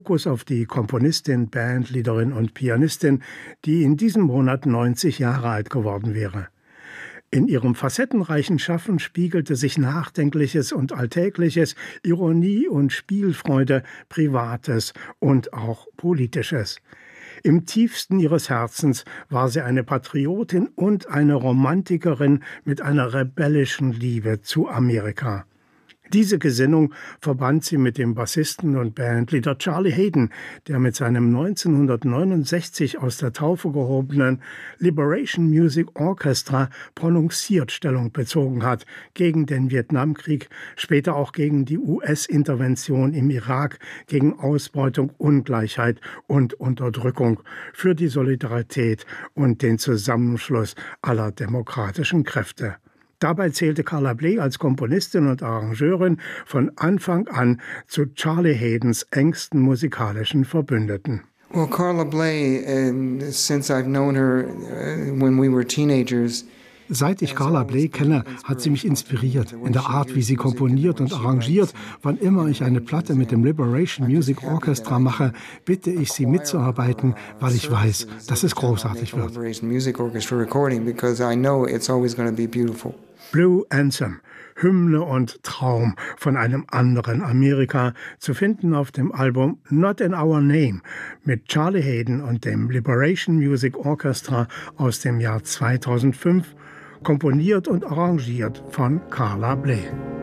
Fokus auf die Komponistin, Bandleaderin und Pianistin, die in diesem Monat 90 Jahre alt geworden wäre. In ihrem facettenreichen Schaffen spiegelte sich Nachdenkliches und Alltägliches, Ironie und Spielfreude, Privates und auch Politisches. Im tiefsten ihres Herzens war sie eine Patriotin und eine Romantikerin mit einer rebellischen Liebe zu Amerika. Diese Gesinnung verband sie mit dem Bassisten und Bandleader Charlie Haden, der mit seinem 1969 aus der Taufe gehobenen Liberation Music Orchestra prononciert Stellung bezogen hat gegen den Vietnamkrieg, später auch gegen die US-Intervention im Irak, gegen Ausbeutung, Ungleichheit und Unterdrückung, für die Solidarität und den Zusammenschluss aller demokratischen Kräfte. Dabei zählte Carla Bley als Komponistin und Arrangeurin von Anfang an zu Charlie Hadens engsten musikalischen Verbündeten. Well, Carla Bley, since I've known her when we were teenagers. Seit ich Carla Bley kenne, hat sie mich inspiriert, in der Art, wie sie komponiert und arrangiert. Wann immer ich eine Platte mit dem Liberation Music Orchestra mache, bitte ich sie mitzuarbeiten, weil ich weiß, dass es großartig wird. Blue Anthem, Hymne und Traum von einem anderen Amerika, zu finden auf dem Album Not in Our Name mit Charlie Haden und dem Liberation Music Orchestra aus dem Jahr 2005, komponiert und arrangiert von Carla Bley.